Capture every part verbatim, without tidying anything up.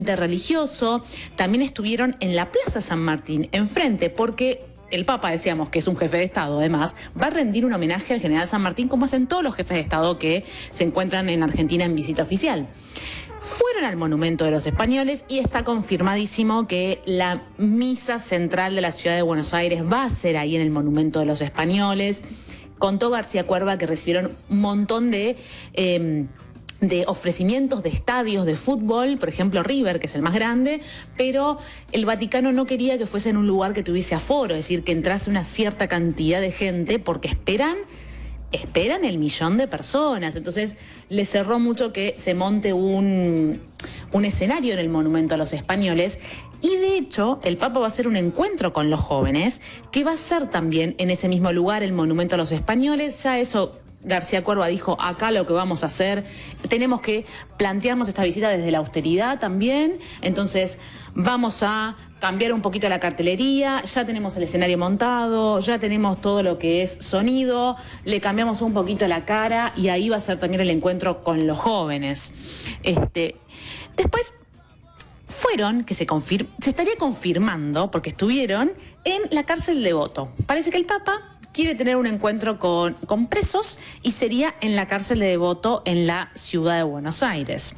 religioso. También estuvieron en la Plaza San Martín, enfrente, porque el Papa, decíamos que es un jefe de Estado, además, va a rendir un homenaje al general San Martín, como hacen todos los jefes de Estado que se encuentran en Argentina en visita oficial. Fueron al Monumento de los Españoles y está confirmadísimo que la misa central de la ciudad de Buenos Aires va a ser ahí en el Monumento de los Españoles. Contó García Cuerva que recibieron un montón de... Eh, de ofrecimientos de estadios de fútbol, por ejemplo River, que es el más grande, pero el Vaticano no quería que fuese en un lugar que tuviese aforo, es decir, que entrase una cierta cantidad de gente, porque esperan, esperan el millón de personas. Entonces le cerró mucho que se monte un, un escenario en el Monumento a los Españoles. Y de hecho, el Papa va a hacer un encuentro con los jóvenes, que va a ser también en ese mismo lugar, el Monumento a los Españoles. Ya eso... García Cuerva dijo, acá lo que vamos a hacer, tenemos que plantearnos esta visita desde la austeridad también, entonces vamos a cambiar un poquito la cartelería, ya tenemos el escenario montado, ya tenemos todo lo que es sonido, le cambiamos un poquito la cara y ahí va a ser también el encuentro con los jóvenes. Este, después... Fueron, que se, confir- se estaría confirmando, porque estuvieron en la cárcel de Devoto. Parece que el Papa quiere tener un encuentro con, con presos y sería en la cárcel de Devoto en la ciudad de Buenos Aires.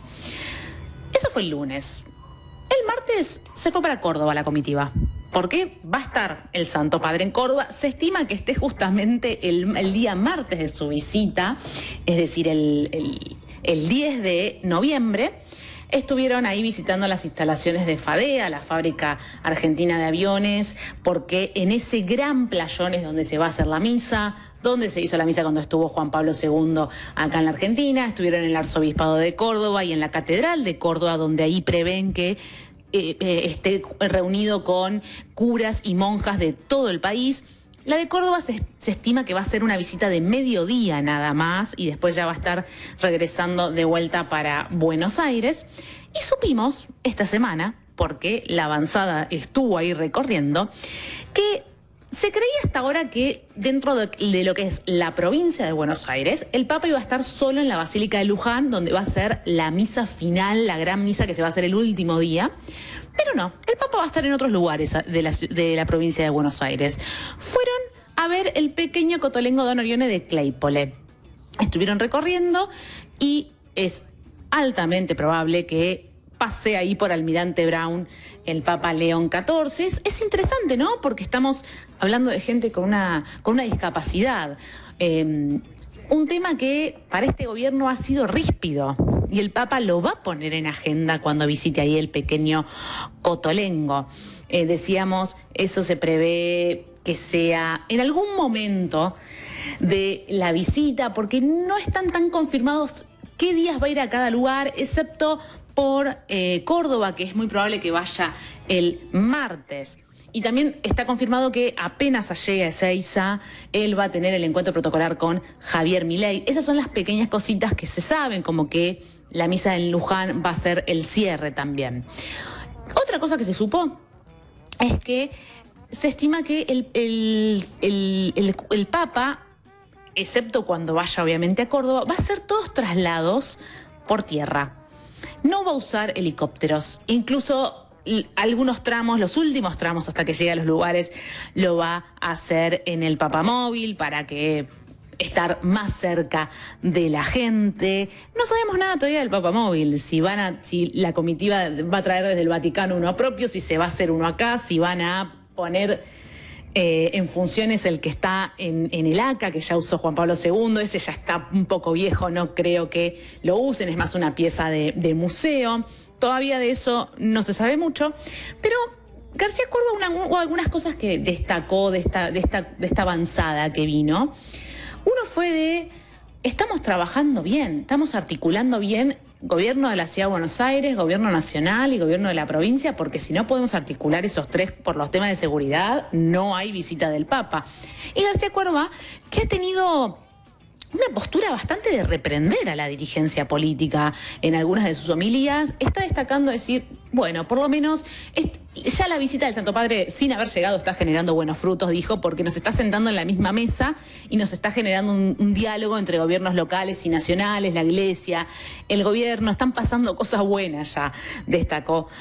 Eso fue el lunes. El martes se fue para Córdoba la comitiva, porque va a estar el Santo Padre en Córdoba. Se estima que esté justamente el, el día martes de su visita, es decir, el, el, el diez de noviembre. Estuvieron ahí visitando las instalaciones de FADEA, la fábrica argentina de aviones, porque en ese gran playón es donde se va a hacer la misa, donde se hizo la misa cuando estuvo Juan Pablo segundo acá en la Argentina. Estuvieron en el Arzobispado de Córdoba y en la Catedral de Córdoba, donde ahí prevén que eh, eh, esté reunido con curas y monjas de todo el país. La de Córdoba se, se estima que va a ser una visita de mediodía nada más y después ya va a estar regresando de vuelta para Buenos Aires. Y supimos esta semana, porque la avanzada estuvo ahí recorriendo, que se creía hasta ahora que dentro de, de lo que es la provincia de Buenos Aires, el Papa iba a estar solo en la Basílica de Luján, donde va a ser la misa final, la gran misa que se va a hacer el último día. Pero no, el Papa va a estar en otros lugares de la, de la provincia de Buenos Aires. Fueron a ver el pequeño cotolengo Don Orione de Claypole. Estuvieron recorriendo y es altamente probable que pase ahí por Almirante Brown el Papa León catorce. Es, es interesante, ¿no? Porque estamos hablando de gente con una, con una discapacidad. Eh, un tema que para este gobierno ha sido ríspido. Y el Papa lo va a poner en agenda cuando visite ahí el pequeño cotolengo. Eh, decíamos, eso se prevé que sea en algún momento de la visita, porque no están tan confirmados qué días va a ir a cada lugar, excepto por eh, Córdoba, que es muy probable que vaya el martes. Y también está confirmado que apenas llegue a Ezeiza, él va a tener el encuentro protocolar con Javier Milei. Esas son las pequeñas cositas que se saben, como que la misa en Luján va a ser el cierre también. Otra cosa que se supo es que se estima que el, el, el, el, el Papa, excepto cuando vaya obviamente a Córdoba, va a hacer todos traslados por tierra. No va a usar helicópteros, incluso algunos tramos, los últimos tramos hasta que llegue a los lugares, lo va a hacer en el papamóvil para que estar más cerca de la gente. No sabemos nada todavía del papamóvil, si van a, si la comitiva va a traer desde el Vaticano uno propio, si se va a hacer uno acá, si van a poner eh, en funciones el que está en, en el A C A, que ya usó Juan Pablo segundo, ese ya está un poco viejo, no creo que lo usen, es más una pieza de, de museo. Todavía de eso no se sabe mucho, pero García Cuerva una, hubo algunas cosas que destacó de esta, de, esta, de esta avanzada que vino. Uno fue de, estamos trabajando bien, estamos articulando bien gobierno de la Ciudad de Buenos Aires, gobierno nacional y gobierno de la provincia, porque si no podemos articular esos tres por los temas de seguridad, no hay visita del Papa. Y García Cuerva, que ha tenido una postura bastante de reprender a la dirigencia política en algunas de sus homilías, está destacando decir, Bueno, por lo menos est- ya la visita del Santo Padre, sin haber llegado, está generando buenos frutos, dijo, porque nos está sentando en la misma mesa y nos está generando un, un diálogo entre gobiernos locales y nacionales, la Iglesia, el gobierno, están pasando cosas buenas ya, destacó.